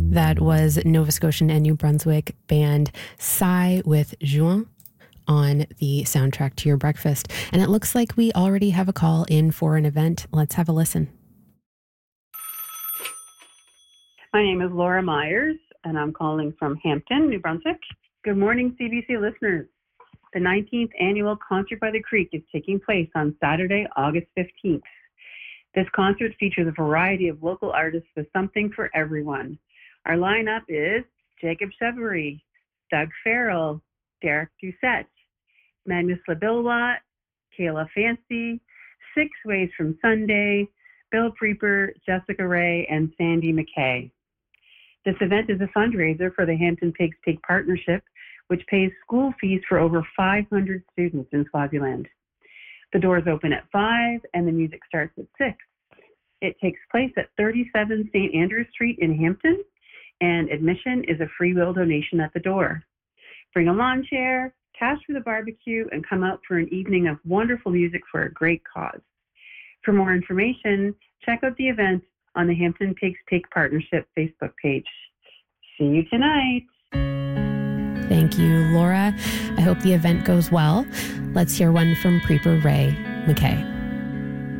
That was Nova Scotian and New Brunswick band Psy with Juin on the soundtrack to your breakfast. And it looks like we already have a call in for an event. Let's have a listen. My name is Laura Myers, and I'm calling from Hampton, New Brunswick. Good morning, CBC listeners. The 19th annual Concert by the Creek is taking place on Saturday, August 15th. This concert features a variety of local artists with something for everyone. Our lineup is Jacob Chevary, Doug Farrell, Derek Doucette, Magnus Labilwa, Kayla Fancy, Six Ways from Sunday, Bill Preeper, Jessica Ray, and Sandy McKay. This event is a fundraiser for the Hampton Pigs Take Partnership, which pays school fees for over 500 students in Swaziland. The doors open at 5 and the music starts at 6. It takes place at 37 St. Andrews Street in Hampton, and admission is a free will donation at the door. Bring a lawn chair, cash for the barbecue, and come out for an evening of wonderful music for a great cause. For more information, check out the event on the Hampton Pigs Take Partnership Facebook page. See you tonight. Thank you, Laura. I hope the event goes well. Let's hear one from Preeper Ray McKay.